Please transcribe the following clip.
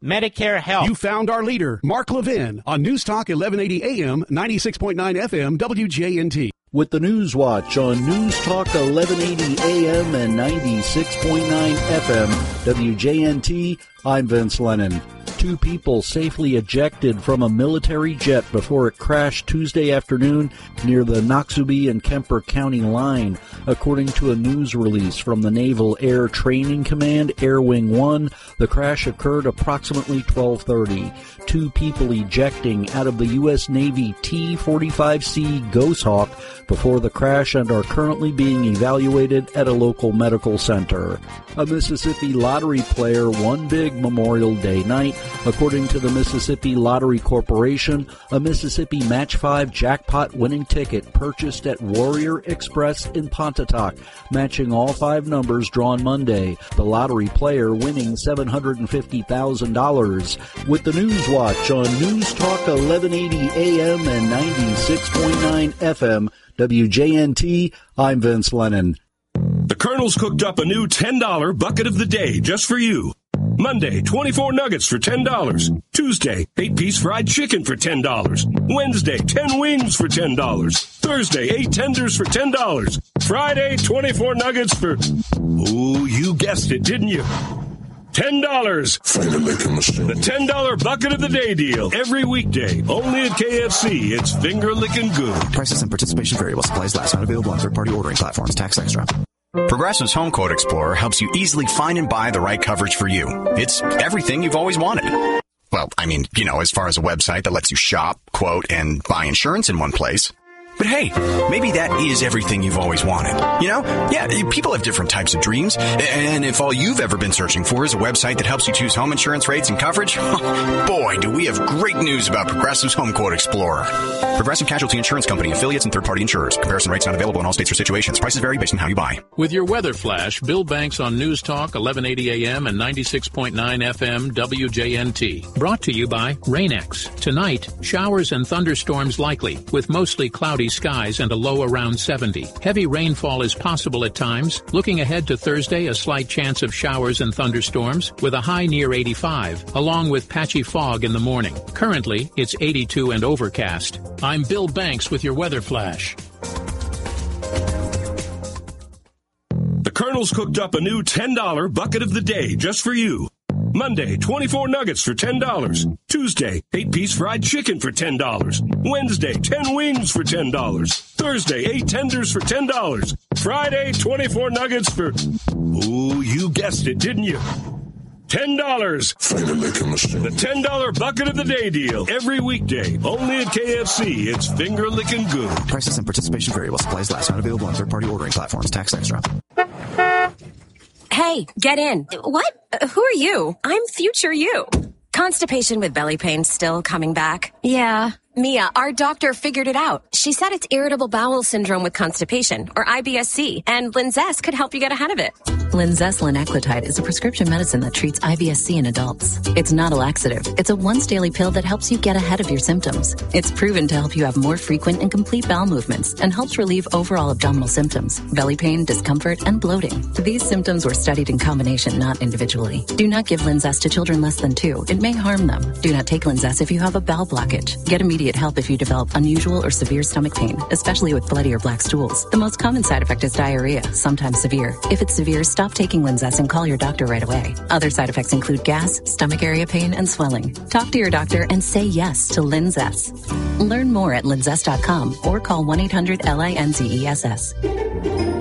Medicare Health. You found our leader, Mark Levin, on News Talk 1180 AM, 96.9 FM, WJNT. With the News Watch on News Talk 1180 AM and 96.9 FM, WJNT, I'm Vince Lennon. 2 people safely ejected from a military jet before it crashed Tuesday afternoon near the Noxubee and Kemper County line, according to a news release from the Naval Air Training Command, Air Wing 1. The crash occurred approximately 12:30. 2 people ejecting out of the U.S. Navy T-45C Ghost before the crash and are currently being evaluated at a local medical center. A Mississippi lottery player won big Memorial Day night. According to the Mississippi Lottery Corporation, a Mississippi Match 5 jackpot winning ticket purchased at Warrior Express in Pontotoc, matching all 5 numbers drawn Monday. The lottery player winning $750,000. With the News Watch on News Talk 1180 AM and 96.9 FM, WJNT, I'm Vince Lennon. The Colonel's cooked up a new $10 bucket of the day just for you. Monday, 24 nuggets for $10. Tuesday, 8-piece fried chicken for $10. Wednesday, 10 wings for $10. Thursday, 8 tenders for $10. Friday, 24 nuggets for... Oh, you guessed it, didn't you? $10. The $10 bucket of the day deal. Every weekday. Only at KFC. It's finger-licking good. Prices and participation vary while supplies last. Not available on third-party ordering platforms. Tax extra. Progressive's Home Quote Explorer helps you easily find and buy the right coverage for you. It's everything you've always wanted. Well, I mean, as far as a website that lets you shop, quote, and buy insurance in one place. But hey, maybe that is everything you've always wanted. Yeah, people have different types of dreams. And if all you've ever been searching for is a website that helps you choose home insurance rates and coverage, boy, do we have great news about Progressive's Home Quote Explorer. Progressive Casualty Insurance Company, affiliates, and third-party insurers. Comparison rates not available in all states or situations. Prices vary based on how you buy. With your weather flash, Bill Banks on News Talk 1180 AM and 96.9 FM WJNT. Brought to you by Rain-X. Tonight, showers and thunderstorms likely, with mostly cloudy skies and a low around 70. Heavy rainfall is possible at times. Looking ahead to Thursday, a slight chance of showers and thunderstorms with a high near 85, along with patchy fog in the morning. Currently, it's 82 and overcast. I'm Bill Banks with your weather flash. The Colonel's cooked up a new $10 bucket of the day just for you. Monday, 24 nuggets for $10. Tuesday, 8-piece fried chicken for $10. Wednesday, 10 wings for $10. Thursday, 8 tenders for $10. Friday, 24 nuggets for... Oh, you guessed it, didn't you? $10. The $10 bucket of the day deal. Every weekday. Only at KFC. It's finger-licking good. Prices and participation vary while supplies last. Not available on third-party ordering platforms. Tax extra. Hey, get in. What? Who are you? I'm future you. Constipation with belly pain still coming back? Yeah. Mia, our doctor figured it out. She said it's irritable bowel syndrome with constipation, or IBS-C, and Linzess could help you get ahead of it. Linzess linaclotide is a prescription medicine that treats IBS-C in adults. It's not a laxative. It's a once-daily pill that helps you get ahead of your symptoms. It's proven to help you have more frequent and complete bowel movements and helps relieve overall abdominal symptoms, belly pain, discomfort, and bloating. These symptoms were studied in combination, not individually. Do not give Linzess to children less than 2. It may harm them. Do not take Linzess if you have a bowel blockage. Get immediate help if you develop unusual or severe stomach pain, especially with bloody or black stools. The most common side effect is diarrhea, sometimes severe. If it's severe, stop taking Linzess and call your doctor right away. Other side effects include gas, stomach area pain, and swelling. Talk to your doctor and say yes to Linzess. Learn more at linzess.com or call 1-800-LINZESS.